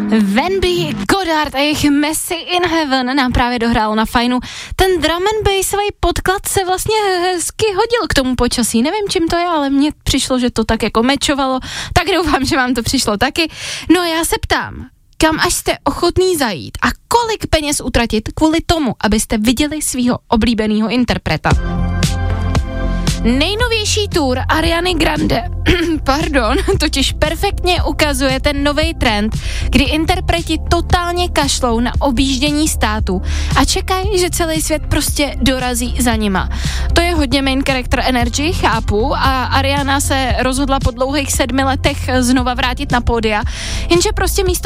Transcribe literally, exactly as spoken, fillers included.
Venby, Goddard a jejich Messi in Heaven nám právě dohrálo na fajnu. Ten drum and bassový podklad se vlastně hezky hodil k tomu počasí. Nevím, čím to je, ale mně přišlo, že to tak jako mečovalo. Tak doufám, že vám to přišlo taky. No já se ptám, kam až jste ochotný zajít a kolik peněz utratit kvůli tomu, abyste viděli svýho oblíbeného interpreta. Nejnovější tour Ariany Grande, pardon, totiž perfektně ukazuje ten nový trend, kdy interpreti totálně kašlou na objíždění státu a čekají, že celý svět prostě dorazí za nima. To je hodně main character energy, chápu, a Ariana se rozhodla po dlouhých sedmi letech znova vrátit na pódia, jenže prostě místo